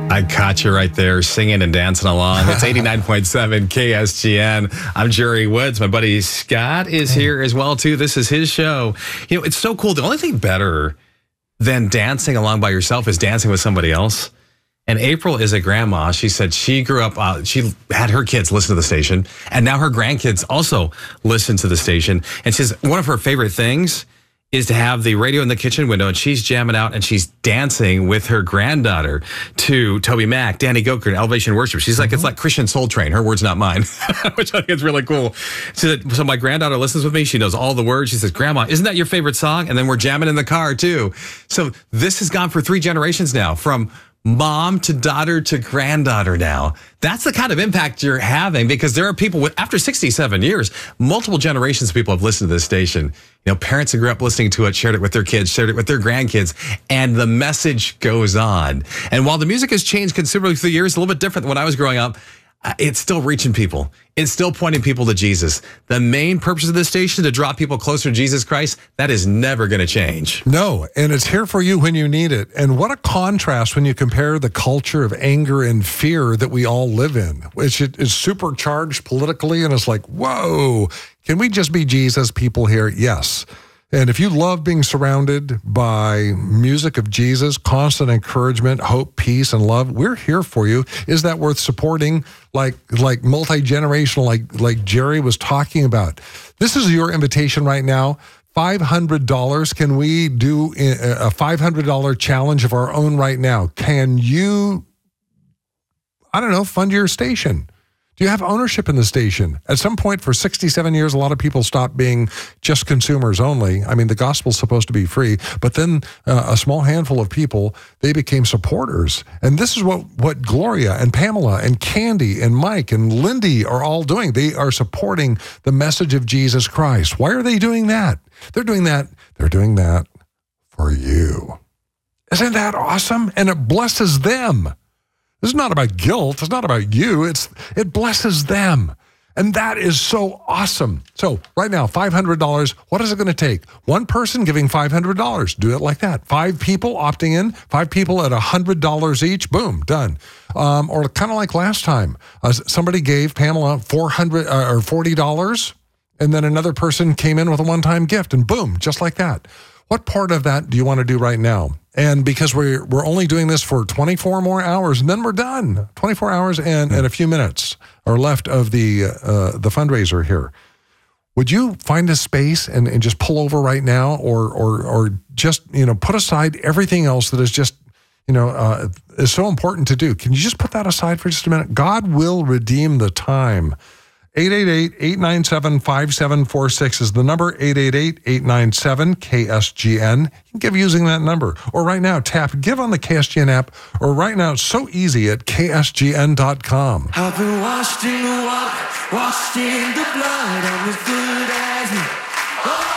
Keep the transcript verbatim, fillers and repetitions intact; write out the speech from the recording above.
I caught you right there singing and dancing along. It's eighty-nine point seven K S G N. I'm Jerry Woods. My buddy Scott is here as well, too. This is his show. You know, it's so cool. The only thing better than dancing along by yourself is dancing with somebody else. And April is a grandma. She said she grew up, uh, she had her kids listen to the station, and now her grandkids also listen to the station. And she says one of her favorite things is to have the radio in the kitchen window, and she's jamming out and she's dancing with her granddaughter to Toby Mac, Danny Goker, and Elevation Worship. She's like, mm-hmm. It's like Christian Soul Train. Her words, not mine, which I think is really cool. So, that, so my granddaughter listens with me. She knows all the words. She says, Grandma, isn't that your favorite song? And then we're jamming in the car too. So this has gone for three generations now, from mom to daughter to granddaughter now. That's the kind of impact you're having, because there are people with, after sixty-seven years, multiple generations of people have listened to this station. You know, parents who grew up listening to it, shared it with their kids, shared it with their grandkids, and the message goes on. And while the music has changed considerably through the years, a little bit different than when I was growing up, it's still reaching people. It's still pointing people to Jesus. The main purpose of this station, to draw people closer to Jesus Christ, that is never going to change. No, and it's here for you when you need it. And what a contrast when you compare the culture of anger and fear that we all live in, which is supercharged politically, and it's like, whoa, can we just be Jesus people here? Yes. And if you love being surrounded by music of Jesus, constant encouragement, hope, peace, and love, we're here for you. Is that worth supporting? Like like multi-generational, like like Jerry was talking about. This is your invitation right now. five hundred dollars. Can we do a five hundred dollars challenge of our own right now? Can you, I don't know, fund your station? Do you have ownership in the station? At some point, for sixty-seven years, a lot of people stopped being just consumers only. I mean, the gospel's supposed to be free, but then uh, a small handful of people, they became supporters. And this is what, what Gloria and Pamela and Candy and Mike and Lindy are all doing. They are supporting the message of Jesus Christ. Why are they doing that? They're doing that. They're doing that for you. Isn't that awesome? And it blesses them. This is not about guilt. It's not about you. It's it blesses them. And that is so awesome. So right now, five hundred dollars, what is it going to take? One person giving five hundred dollars. Do it like that. Five people opting in, five people at one hundred dollars each. Boom, done. Um, or kind of like last time. Uh, somebody gave Pamela four hundred dollars uh, or forty dollars, and then another person came in with a one-time gift, and boom, just like that. What part of that do you want to do right now? And because we're we're only doing this for twenty-four more hours, and then we're done. twenty-four hours and, and a few minutes are left of the uh, the fundraiser here. Would you find a space and, and just pull over right now, or or or just you know put aside everything else that is just you know uh, is so important to do? Can you just put that aside for just a minute? God will redeem the time. eight eight eight, eight nine seven, five seven four six is the number, eight eight eight, eight nine seven, K S G N. You can give using that number. Or right now, tap Give on the K S G N app, or right now, it's so easy at K S G N dot com. I've been washed in the water, washed in the blood, I'm as good as new.